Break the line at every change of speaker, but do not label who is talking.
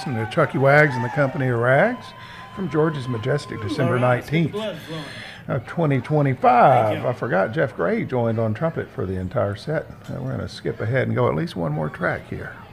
listening to Chucky Wags and the Company of Rags from George's Majestic, December 19th of 2025. I forgot Jeff Gray joined on trumpet for the entire set. We're going to skip ahead and go at least one more track here.